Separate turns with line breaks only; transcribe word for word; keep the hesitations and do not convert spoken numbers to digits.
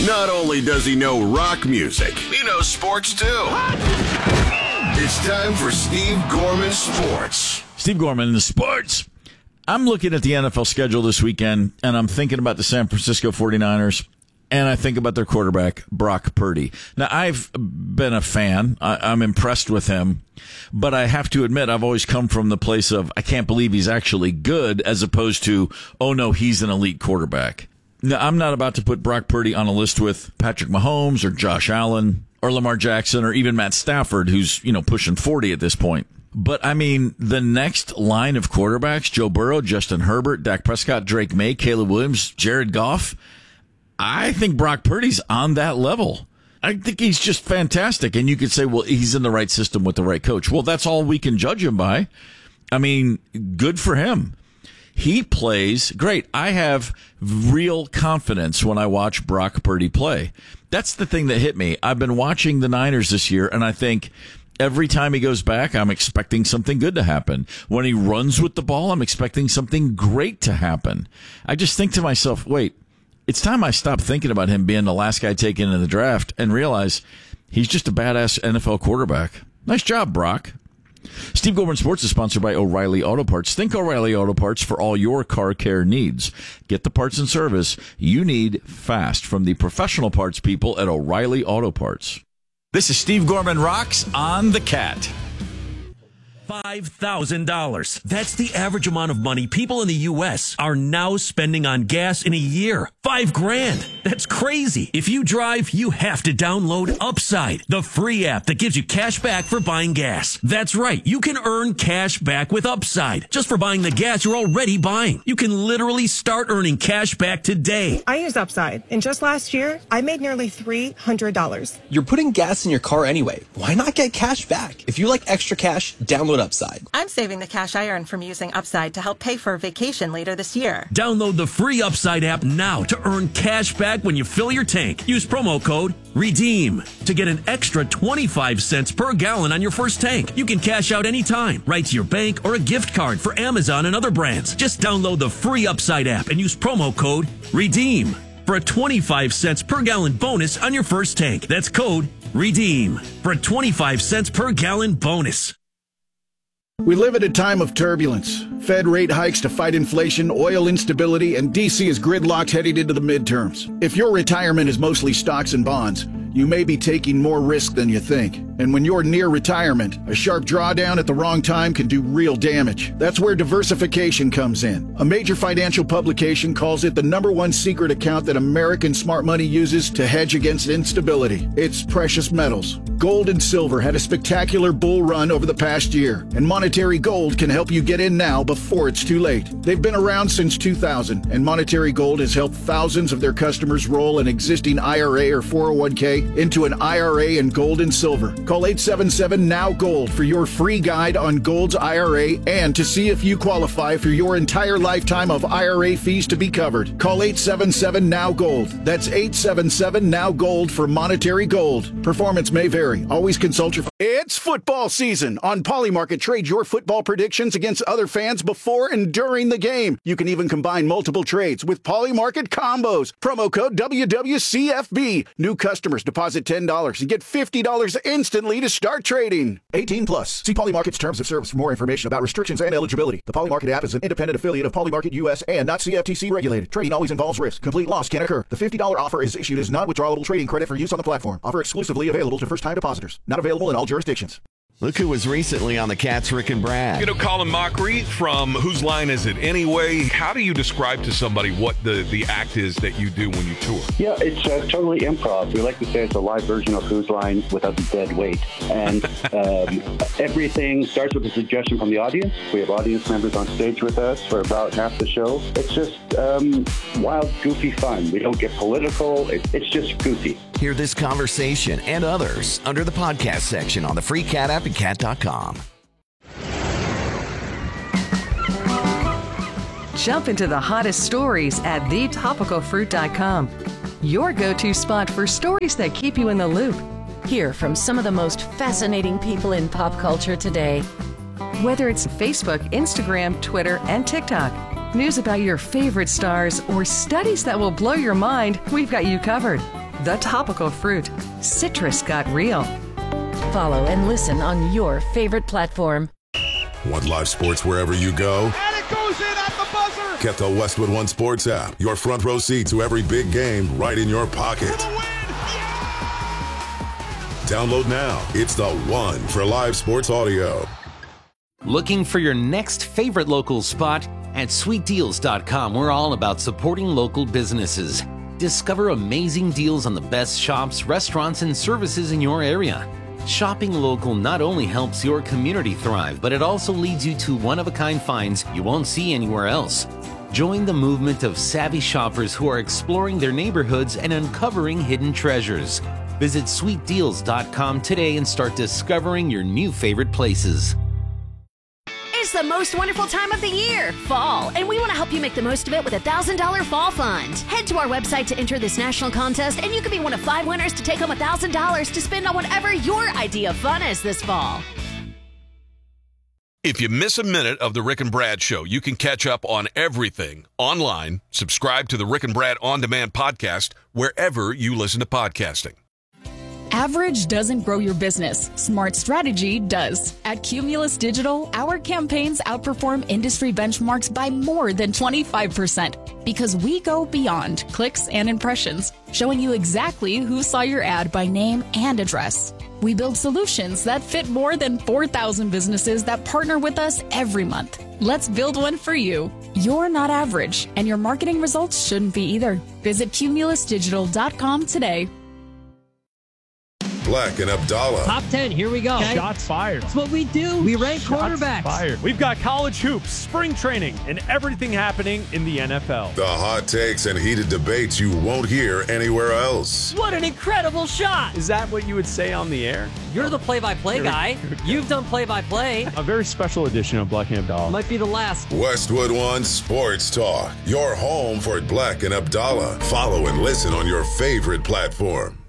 Not only does he know rock music, he knows sports too. It's time for Steve Gorman Sports.
Steve Gorman in the sports. I'm looking at the N F L schedule this weekend, and I'm thinking about the San Francisco forty-niners, and I think about their quarterback, Brock Purdy. Now, I've been a fan. I, I'm impressed with him, but I have to admit, I've always come from the place of, I can't believe he's actually good, as opposed to, oh no, he's an elite quarterback. Now, I'm not about to put Brock Purdy on a list with Patrick Mahomes or Josh Allen or Lamar Jackson or even Matt Stafford, who's, you know, pushing forty at this point. But, I mean, the next line of quarterbacks, Joe Burrow, Justin Herbert, Dak Prescott, Drake May, Caleb Williams, Jared Goff, I think Brock Purdy's on that level. I think he's just fantastic. And you could say, well, he's in the right system with the right coach. Well, that's all we can judge him by. I mean, good for him. He plays great. I have real confidence when I watch Brock Purdy play. That's the thing that hit me. I've been watching the Niners this year, and I think every time he goes back, I'm expecting something good to happen. When he runs with the ball, I'm expecting something great to happen. I just think to myself, wait, it's time I stop thinking about him being the last guy taken in the draft and realize he's just a badass N F L quarterback. Nice job, Brock. Steve Gorman Sports is sponsored by O'Reilly Auto Parts. Think O'Reilly Auto Parts for all your car care needs. Get the parts and service you need fast from the professional parts people at O'Reilly Auto Parts. This is Steve Gorman Rocks on the Cat.
five thousand dollars. That's the average amount of money people in the U S are now spending on gas in a year. Five grand. That's crazy. If you drive, you have to download Upside, the free app that gives you cash back for buying gas. That's right. You can earn cash back with Upside just for buying the gas you're already buying. You can literally start earning cash back today.
I use Upside, and just last year, I made nearly three hundred dollars.
You're putting gas in your car anyway. Why not get cash back? If you like extra cash, download Upside.
I'm saving the cash I earn from using Upside to help pay for a vacation later this year.
Download the free Upside app now to earn cash back when you fill your tank. Use promo code REDEEM to get an extra twenty-five cents per gallon on your first tank. You can cash out anytime, right to your bank or a gift card for Amazon and other brands. Just download the free Upside app and use promo code REDEEM for a twenty-five cents per gallon bonus on your first tank. That's code REDEEM for a twenty-five cents per gallon bonus.
We live at a time of turbulence. Fed rate hikes to fight inflation, oil instability, and D C is gridlocked heading into the midterms. If your retirement is mostly stocks and bonds, you may be taking more risk than you think. And when you're near retirement, a sharp drawdown at the wrong time can do real damage. That's where diversification comes in. A major financial publication calls it the number one secret account that American smart money uses to hedge against instability. It's precious metals. Gold and silver had a spectacular bull run over the past year, and Monetary Gold can help you get in now before it's too late. They've been around since two thousand, and Monetary Gold has helped thousands of their customers roll an existing I R A or four oh one k into an I R A in gold and silver. Call eight seven seven N O W Gold for your free guide on Gold's I R A and to see if you qualify for your entire lifetime of I R A fees to be covered. Call eight seven seven N O W Gold. That's eight seven seven N O W Gold for Monetary Gold. Performance may vary. Always consult your... It's football season. On Polymarket, trade your football predictions against other fans before and during the game. You can even combine multiple trades with Polymarket combos. Promo code W W C F B. New customers deposit ten dollars and get fifty dollars instantly to start trading. eighteen plus. See Polymarket's terms of service for more information about restrictions and eligibility. The Polymarket app is an independent affiliate of Polymarket U S and not C F T C regulated. Trading always involves risk. Complete loss can occur. The fifty dollars offer is issued as non-withdrawable trading credit for use on the platform. Offer exclusively available to first-time depositors. Not available in all jurisdictions.
Look who was recently on the Cats, Rick and Brad.
You know, Colin Mochrie from Whose Line Is It Anyway? How do you describe to somebody what the, the act is that you do when you tour?
Yeah, it's uh, totally improv. We like to say it's a live version of Whose Line without the dead weight. And um, everything starts with a suggestion from the audience. We have audience members on stage with us for about half the show. It's just um, wild, goofy fun. We don't get political. It, it's just goofy.
Hear this conversation and others under the podcast section on the free Cat app and cat dot com.
Jump into the hottest stories at the topical fruit dot com. Your go-to spot for stories that keep you in the loop.
Hear from some of the most fascinating people in pop culture today.
Whether it's Facebook, Instagram, Twitter, and TikTok, news about your favorite stars, or studies that will blow your mind, we've got you covered. The Topical Fruit. Citrus got real.
Follow and listen on your favorite platform.
Want live sports wherever you go?
And it goes in at the buzzer!
Get the Westwood One Sports app. Your front row seat to every big game right in your pocket.
For the win!
Download now. It's the one for live sports audio.
Looking for your next favorite local spot? At sweet deals dot com, we're all about supporting local businesses. Discover amazing deals on the best shops, restaurants, and services in your area. Shopping local not only helps your community thrive, but it also leads you to one-of-a-kind finds you won't see anywhere else. Join the movement of savvy shoppers who are exploring their neighborhoods and uncovering hidden treasures. Visit sweet deals dot com today and start discovering your new favorite places.
It's the most wonderful time of the year, fall, and we want to help you make the most of it with a one thousand dollars Fall Fund. Head to our website to enter this national contest, and you could be one of five winners to take home one thousand dollars to spend on whatever your idea of fun is this fall.
If you miss a minute of the Rick and Brad Show, you can catch up on everything online. Subscribe to the Rick and Brad On Demand podcast wherever you listen to podcasting.
Average doesn't grow your business. Smart strategy does. At Cumulus Digital, our campaigns outperform industry benchmarks by more than twenty-five percent because we go beyond clicks and impressions, showing you exactly who saw your ad by name and address. We build solutions that fit more than four thousand businesses that partner with us every month. Let's build one for you. You're not average, and your marketing results shouldn't be either. Visit cumulus digital dot com today.
Black and Abdallah.
Top ten, here we go. Okay.
Shots fired.
That's what we do. We rank
Shots
quarterbacks.
Fired. We've got college hoops, spring training, and everything happening in the N F L.
The hot takes and heated debates you won't hear anywhere else.
What an incredible shot.
Is that what you would say on the air?
You're the play-by-play guy. You've done play-by-play.
A very special edition of Black and Abdallah.
Might be the last.
Westwood One Sports Talk. Your home for Black and Abdallah. Follow and listen on your favorite platform.